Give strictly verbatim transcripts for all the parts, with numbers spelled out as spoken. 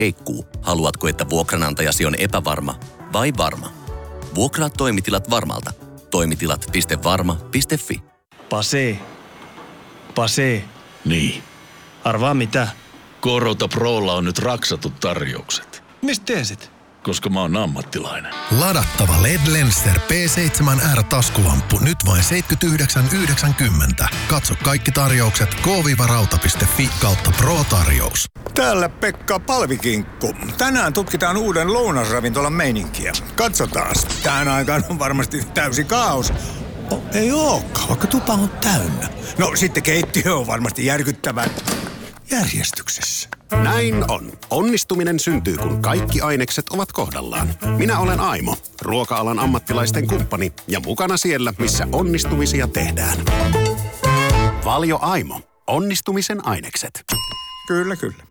Heikkuu, haluatko, että vuokranantajasi on epävarma vai varma? Vuokraa toimitilat Varmalta. Toimitilat piste varma piste fi. Pase. Pase. Niin. Arvaa mitä? Korota Prolla on nyt raksatut tarjoukset. Mistä tiesit? Koska mä oon ammattilainen. Ladattava L E D Lenser P seitsemän R-taskulamppu nyt vain seitsemänkymmentäyhdeksän yhdeksänkymmentä. Katso kaikki tarjoukset k rauta piste fi kautta pro-tarjous. Täällä Pekka Palvikinkku. Tänään tutkitaan uuden lounasravintolan meininkiä. Katsotaas. Tähän aikaan on varmasti täysi kaos. Oh, ei ookaan, vaikka tupa on täynnä. No sitten keittiö on varmasti järkyttävän järjestyksessä. Näin on. Onnistuminen syntyy, kun kaikki ainekset ovat kohdallaan. Minä olen Aimo, ruoka-alan ammattilaisten kumppani ja mukana siellä, missä onnistumisia tehdään. Valio Aimo. Onnistumisen ainekset. Kyllä, kyllä.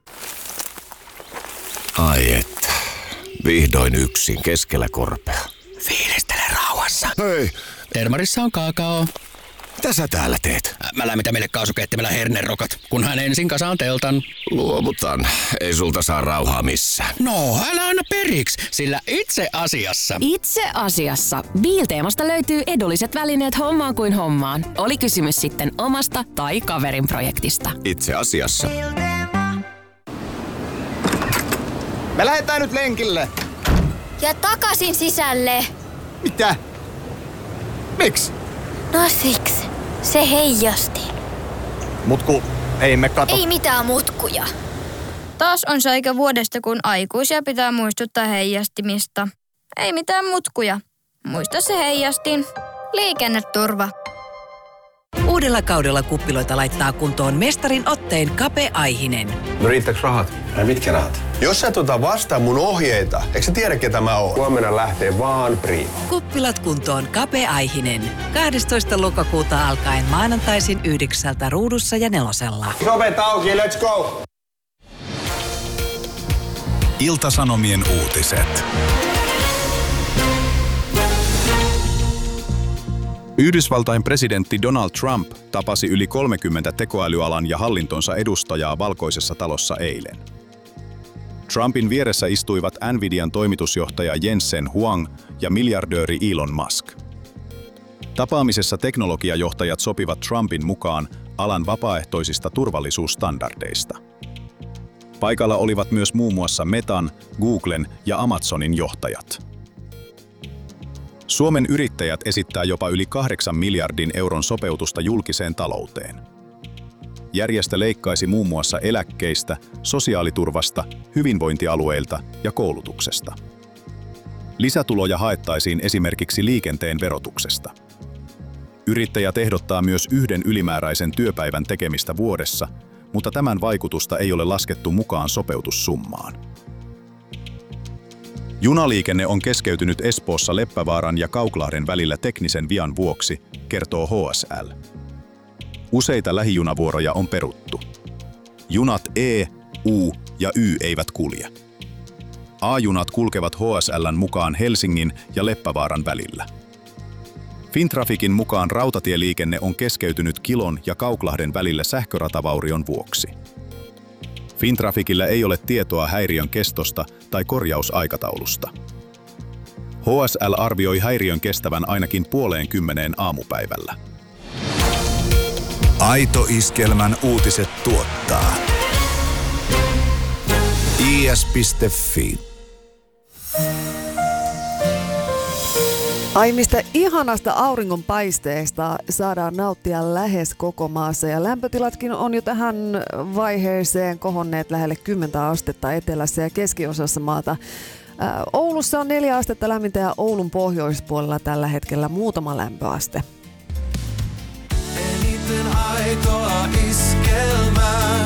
Ai että. Vihdoin yksin keskellä korpea. Fiilistele rauhassa. Hei, Termarissa on kakao. mitä sä täällä teet? Mä lämmitän meille kaasukeittimellä hernerokat, kunhan ensin kasaan teltan. Luovutan. Ei sulta saa rauhaa missään. No, älä anna periksi, sillä itse asiassa... Itse asiassa Biilteemasta löytyy edulliset välineet hommaan kuin hommaan. Oli kysymys sitten omasta tai kaverin projektista. Itse asiassa. Me lähdetään nyt lenkille. Ja takaisin sisälle. Mitä? Miksi? No siksi. Se heijasti. Mutku, ei me kato. Ei mitään mutkuja. Taas on se aika vuodesta, kun aikuisia pitää muistuttaa heijastimista. Ei mitään mutkuja. Muista se heijastin. Liikenneturva. Uudella kaudella kuppiloita laittaa kuntoon mestarin otteen Kape Aihinen. No riittääks rahat? Ai mitkä rahat? Jos sä et ota vastaan mun ohjeita, eikö sä tiedä ketä mä oon? Huomenna lähtee vaan Prima. Kuppilat kuntoon Kape Aihinen. kahdestoista lokakuuta alkaen maanantaisin yhdeksältä Ruudussa ja Nelosella. Sovet auki, let's go! Ilta-Sanomien uutiset. Yhdysvaltain presidentti Donald Trump tapasi yli kolmekymmentä tekoälyalan ja hallintonsa edustajaa Valkoisessa talossa eilen. Trumpin vieressä istuivat Nvidian toimitusjohtaja Jensen Huang ja miljardööri Elon Musk. Tapaamisessa teknologiajohtajat sopivat Trumpin mukaan alan vapaaehtoisista turvallisuusstandardeista. Paikalla olivat myös muun muassa Metan, Googlen ja Amazonin johtajat. Suomen yrittäjät esittää jopa yli kahdeksan miljardin euron sopeutusta julkiseen talouteen. Järjestö leikkaisi muun muassa eläkkeistä, sosiaaliturvasta, hyvinvointialueilta ja koulutuksesta. Lisätuloja haettaisiin esimerkiksi liikenteen verotuksesta. Yrittäjät ehdottaa myös yhden ylimääräisen työpäivän tekemistä vuodessa, mutta tämän vaikutusta ei ole laskettu mukaan sopeutussummaan. Junaliikenne on keskeytynyt Espoossa Leppävaaran ja Kauklahden välillä teknisen vian vuoksi, kertoo H S L. Useita lähijunavuoroja on peruttu. Junat E, U ja Y eivät kulje. A-junat kulkevat H S L:n mukaan Helsingin ja Leppävaaran välillä. Fintrafikin mukaan rautatieliikenne on keskeytynyt Kilon ja Kauklahden välillä sähköratavaurion vuoksi. Fintrafikillä ei ole tietoa häiriön kestosta tai korjausaikataulusta. H S L arvioi häiriön kestävän ainakin puoleen kymmeneen aamupäivällä. Aito Iskelmän uutiset tuottaa I S piste fi. Ai mistä ihanasta auringonpaisteesta saadaan nauttia lähes koko maassa ja lämpötilatkin on jo tähän vaiheeseen kohonneet lähelle kymmentä astetta etelässä ja keskiosassa maata. Ää, Oulussa on neljä astetta lämmintä ja Oulun pohjoispuolella tällä hetkellä muutama lämpöaste. Eniten aitoa iskelmää.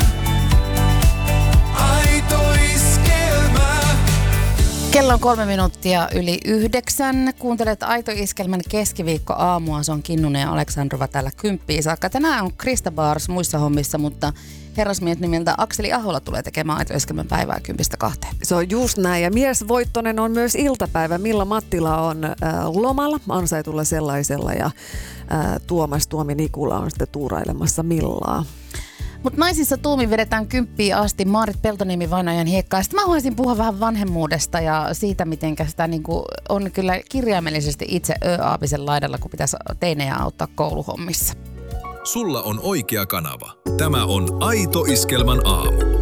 Aito iskelmää. Kello on kolme minuuttia yli yhdeksän. Kuuntelet Aito Iskelmän keskiviikko aamua. Se on Kinnunen ja Aleksandrova täällä kymppiin saakka. Tänään on Krista Bars muissa hommissa, mutta herrasmies nimeltä Akseli Ahola tulee tekemään Aito Iskelmän päivää kympistä kahteen. Se on just näin. Ja mies Voittonen on myös iltapäivä. Milla Mattila on äh, lomalla, ansaitulla sellaisella. Ja äh, Tuomas Tuomi Nikula on sitten tuurailemassa Millaa. Mutta naisissa tuumi vedetään kymppiin asti Maarit Peltoniemi vainajan hiekkaa. Sitten mä haluaisin puhua vähän vanhemmuudesta ja siitä, miten sitä niinku on kyllä kirjaimellisesti itse ö-aapisen laidalla, kun pitäisi teinejä auttaa kouluhommissa. Sulla on oikea kanava. Tämä on Aito Iskelmän aamu.